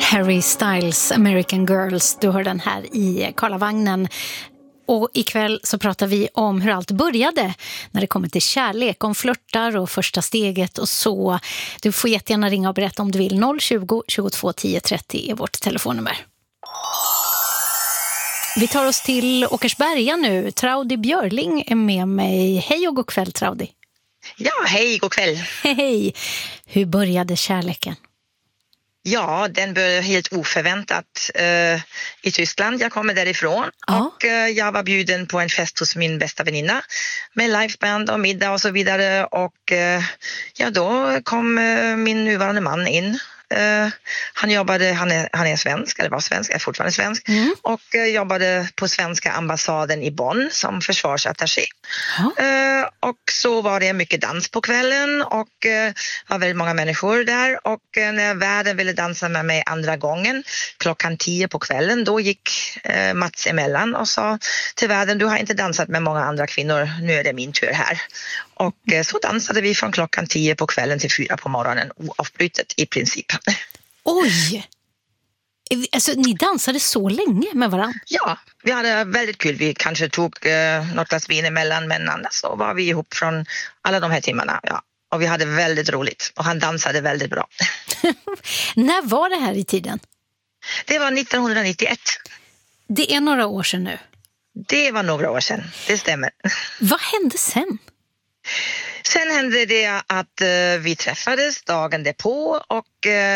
Harry Styles, American Girls. Du hör den här i Karlavagnen. Och ikväll så pratar vi om hur allt började när det kommer till kärlek, om flörtar och första steget och så. Du får jättegärna ringa och berätta om du vill. 020 22 10 30 är vårt telefonnummer. Vi tar oss till Åkersberga nu. Traudi Björling är med mig. Hej och god kväll, Traudi. Ja, hej, god kväll. Hej. Hur började kärleken? Ja, den började helt oförväntat i Tyskland. Jag kommer därifrån och jag var bjuden på en fest hos min bästa väninna med liveband och middag och så vidare. Och då kom min nuvarande man in. Han är svensk, eller var svensk, är fortfarande svensk, och jobbade på svenska ambassaden i Bonn som försvarsattaché. Och så var det mycket dans på kvällen och var väldigt många människor där, och när värden ville dansa med mig andra gången klockan 10 på kvällen, då gick Mats emellan och sa till värden: du har inte dansat med många andra kvinnor, nu är det min tur här. Och så dansade vi från klockan 10 på kvällen till 4 på morgonen, oavbrutet i princip. Oj! Alltså, ni dansade så länge med varandra? Ja, vi hade väldigt kul. Vi kanske tog något glas vin emellan, men annars så var vi ihop från alla de här timmarna. Ja. Och vi hade väldigt roligt. Och han dansade väldigt bra. När var det här i tiden? Det var 1991. Det är några år sedan nu. Det var några år sedan, det stämmer. Vad hände sen? Sen hände det att vi träffades dagen därpå och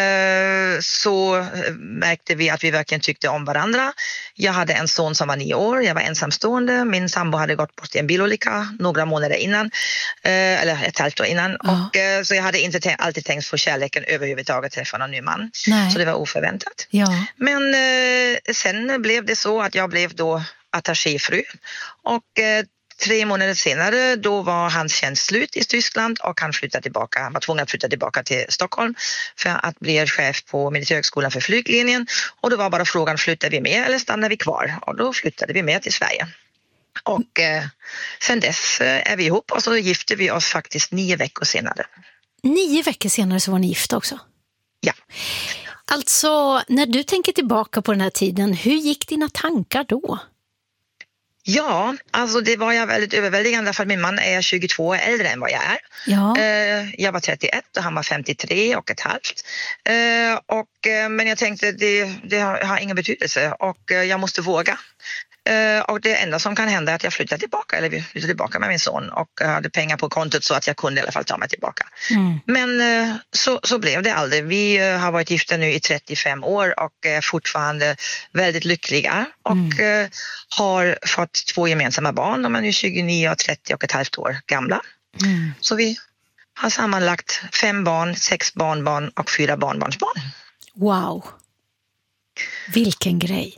så märkte vi att vi verkligen tyckte om varandra. Jag hade en son som var 9 år, jag var ensamstående. Min sambo hade gått bort i en bilolycka några månader innan, eller ett halvt år innan. Och, så jag hade inte alltid tänkt på kärleken överhuvudtaget, träffa någon ny man. Nej. Så det var oförväntat. Ja. Men sen blev det så att jag blev då attachéfru, och 3 månader senare då var hans tjänst slut i Tyskland och han var tvungen att flytta tillbaka till Stockholm för att bli chef på Militärhögskolan för flyglinjen. Och då var bara frågan: flyttar vi med eller stannar vi kvar? Och då flyttade vi med till Sverige. Och sen dess är vi ihop, och så gifte vi oss faktiskt 9 veckor senare. 9 veckor senare så var ni gifta också? Ja. Alltså, när du tänker tillbaka på den här tiden, hur gick dina tankar då? Ja, alltså det var jag väldigt överväldigande, för min man är 22 år äldre än vad jag är. Ja. Jag var 31 och han var 53 och ett halvt. Men jag tänkte det har ingen betydelse och jag måste våga. Och det enda som kan hända är att jag flyttar tillbaka med min son och hade pengar på kontot så att jag kunde i alla fall ta mig tillbaka. Men så blev det aldrig. Vi har varit gifta nu i 35 år och är fortfarande väldigt lyckliga och har fått 2 gemensamma barn. De är nu 29 och 30 och ett halvt år gamla. Så vi har sammanlagt 5 barn, 6 barnbarn och 4 barnbarnsbarn. Wow! Vilken grej!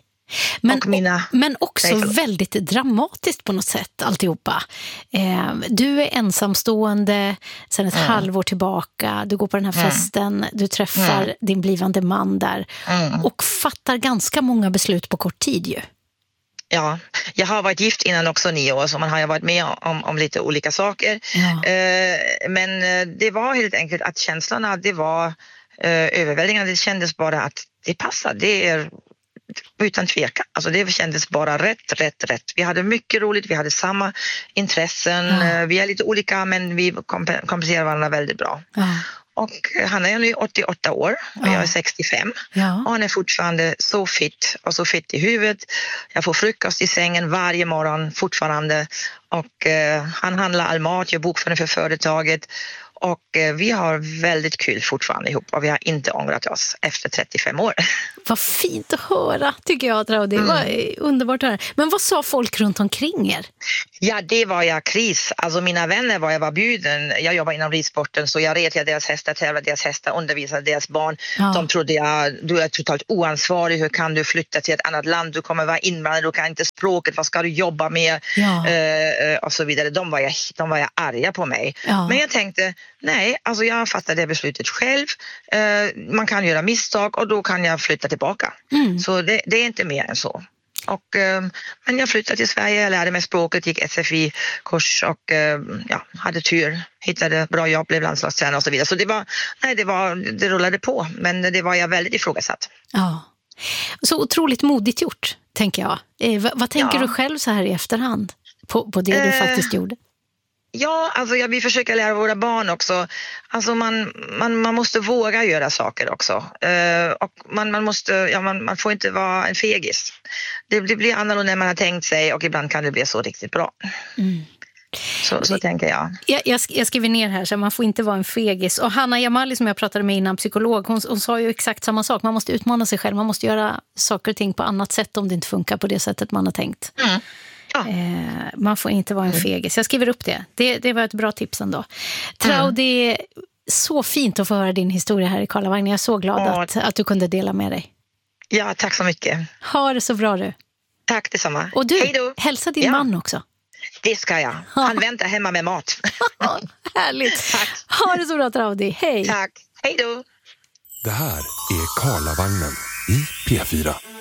Men också väldigt dramatiskt på något sätt alltihopa. Du är ensamstående sedan ett halvår tillbaka. Du går på den här festen, du träffar din blivande man där och fattar ganska många beslut på kort tid ju. Ja, jag har varit gift innan också 9 år, så man har ju varit med om lite olika saker. Ja. Men det var helt enkelt att känslorna, det var överväldigande. Det kändes bara att det passar. Det är utan tvekan. Alltså det kändes bara rätt. Vi hade mycket roligt, vi hade samma intressen. Vi är lite olika, men vi kompenserar varandra väldigt bra. Och han är nu 88 år och jag är 65. Och han är fortfarande så fit i huvudet. Jag får frukost i sängen varje morgon fortfarande. Och han handlar all mat, gör bokföring för företaget. Och vi har väldigt kul fortfarande ihop och vi har inte ångrat oss efter 35 år. Vad fint att höra, tycker jag, Traudi. Det var underbart att höra. Men vad sa folk runt omkring er? Ja, det var jag kris. Alltså mina vänner var jag var bjuden. Jag jobbar inom ridsporten, så jag red deras hästar, tävlade deras hästar, undervisade deras barn. De trodde du är totalt oansvarig. Hur kan du flytta till ett annat land? Du kommer vara invandrare, du kan inte språket. Vad ska du jobba med? Och så vidare. De var jag arga på mig. Men jag tänkte, nej, alltså jag fattade det beslutet själv. Man kan göra misstag och då kan jag flytta tillbaka. Så det är inte mer än så. Men jag flyttade till Sverige, jag lärde mig språket, gick SFI-kurs och hade tur. Hittade bra jobb, blev landslagstränare och så vidare. Så det rullade på, men det var jag väldigt ifrågasatt. Ja, så otroligt modigt gjort, tänker jag. Vad tänker du själv så här i efterhand på det du faktiskt gjorde? Ja, alltså vi försöker lära våra barn också. Alltså man måste våga göra saker också. Och man får inte vara en fegis. Det blir annorlunda när man har tänkt sig och ibland kan det bli så riktigt bra. Mm. Så tänker jag. Jag skriver ner här så man får inte vara en fegis. Och Hanna Jamali som jag pratade med innan, psykolog, hon sa ju exakt samma sak. Man måste utmana sig själv, man måste göra saker och ting på annat sätt om det inte funkar på det sättet man har tänkt. Mm. Ja. Man får inte vara en fegis. Jag skriver upp det. Det var ett bra tips ändå. Trau, det är så fint att få höra din historia här i Karlavagnen. Jag är så glad att du kunde dela med dig. Ja, tack så mycket. Ha det så bra du. Tack detsamma. Och du, hälsa din man också. Det ska jag. Han väntar hemma med mat. Härligt. Tack. Ha det så bra, Traudi. Hej. Tack. Hej då. Det här är Karlavagnen i P4.